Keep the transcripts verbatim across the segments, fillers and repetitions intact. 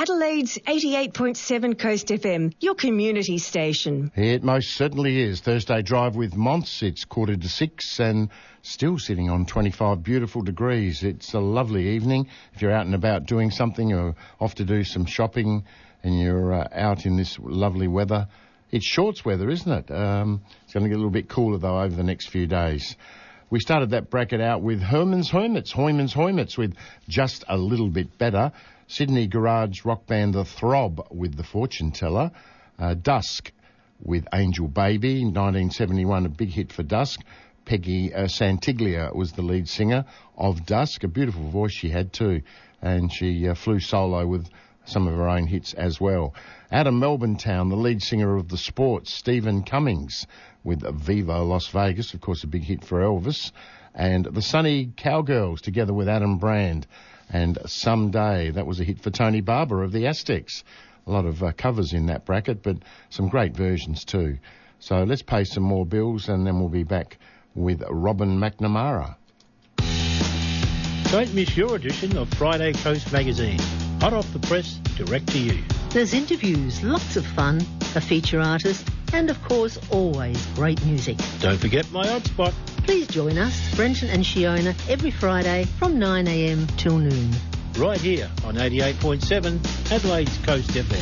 Adelaide's eighty-eight point seven Coast F M, your community station. It most certainly is. Thursday Drive with Monts. It's quarter to six and still sitting on twenty-five beautiful degrees. It's a lovely evening. If you're out and about doing something or off to do some shopping and you're uh, out in this lovely weather, it's shorts weather, isn't it? Um, it's going to get a little bit cooler, though, over the next few days. We started that bracket out with Herman's Hermits, Hoyman's Hoymits with Just a Little Bit Better. Sydney garage rock band The Throb with The Fortune Teller. Uh, Dusk with Angel Baby, nineteen seventy-one, a big hit for Dusk. Peggy uh, Santiglia was the lead singer of Dusk. A beautiful voice she had too, and she uh, flew solo with some of her own hits as well. Adam Melbourne Town, the lead singer of The Sports, Stephen Cummings with Vivo Las Vegas, of course a big hit for Elvis. And the Sunny Cowgirls together with Adam Brand and Someday, that was a hit for Tony Barber of the Aztecs. A lot of uh, covers in that bracket, but some great versions too. So let's pay some more bills and then we'll be back with Robin McNamara. Don't miss your edition of Friday Coast Magazine. Hot off the press, direct to you. There's interviews, lots of fun, a feature artist, and of course, always great music. Don't forget my odd spot. Please join us, Brenton and Shiona, every Friday from nine a m till noon. Right here on eighty-eight point seven Adelaide's Coast F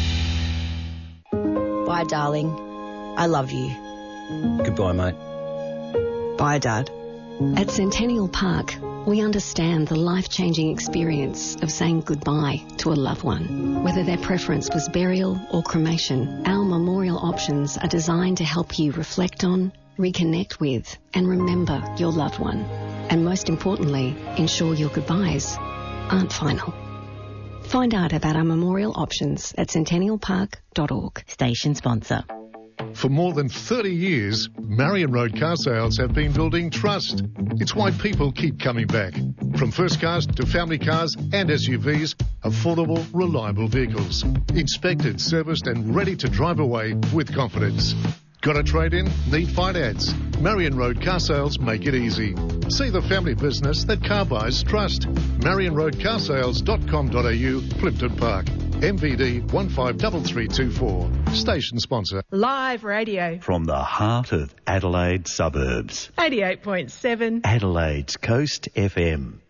M. Bye, darling. I love you. Goodbye, mate. Bye, Dad. At Centennial Park, we understand the life-changing experience of saying goodbye to a loved one. Whether their preference was burial or cremation, our memorial options are designed to help you reflect on, reconnect with, and remember your loved one. And most importantly, ensure your goodbyes aren't final. Find out about our memorial options at centennial park dot org. Station sponsor. For more than thirty years, Marion Road Car Sales have been building trust. It's why people keep coming back. From first cars to family cars and S U Vs, affordable, reliable vehicles. Inspected, serviced and ready to drive away with confidence. Got a trade-in? Need finance? Marion Road Car Sales make it easy. See the family business that car buyers trust. marion road car sales dot com dot a u, Plimpton Park. M V D one five three three two four. Station sponsor. Live radio. From the heart of Adelaide suburbs. eighty-eight point seven. Adelaide's Coast F M.